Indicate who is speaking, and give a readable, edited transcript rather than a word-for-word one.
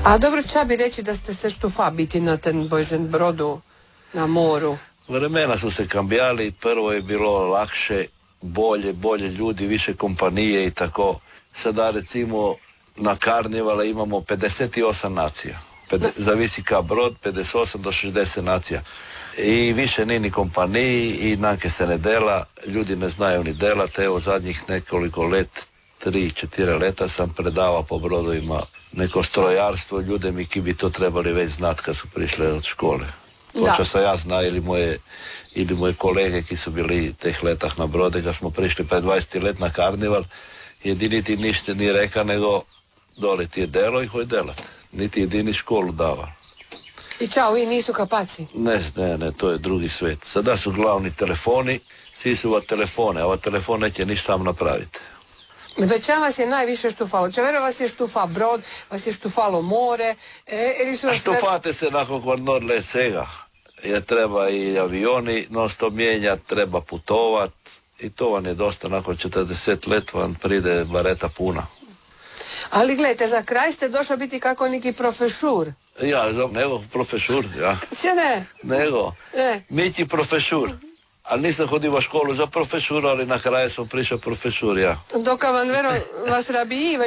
Speaker 1: A dobro, ča bi reći da ste se štufa biti na ten Božen brodu na moru?
Speaker 2: Vremena su se kambijali, prvo je bilo lakše, bolje ljudi, više kompanije i tako. Sada recimo na karnivale imamo 58 nacija. Zavisi ka brod, 58 do 60 nacija. I više ni kompaniji i nanke se ne dela, ljudi ne znaju ni delat. Evo zadnjih nekoliko let, 3-4 leta sam predavao po brodovima neko strojarstvo, ljude mi ki bi to trebali već znat kad su prišle od škole. Počeo sam ja zna ili moje kolege ki su bili teh letah na brode, kad smo prišli pred 20 let na karnival, jedini ti ništa nije reka nego dole ti je delo i hoj delat. Niti jedini školu dava.
Speaker 1: I čao, vi nisu kapaci?
Speaker 2: Ne, to je drugi svet. Sada su glavni telefoni, svi su telefone, a telefon neće ništa sam napraviti.
Speaker 1: Veća vas je najviše štufalo? Čevero vas je štufa brod, vas je štufalo more, ili su vas...
Speaker 2: Štufate se nakon Kornorle svega. Je treba i avioni non stop mijenjat, treba putovat i to vam je dosta, nakon 40 let vam pride bareta puna.
Speaker 1: Ali gledajte, za kraj ste došli biti kako neki profesur.
Speaker 2: Ja, nego profesur, ja.
Speaker 1: Če ne?
Speaker 2: Nego, Mići profesur. Ali nisam hodio u školu za profesuru, ali na kraju sam prišao profesur, ja.
Speaker 1: Dok vam vero vas rabiji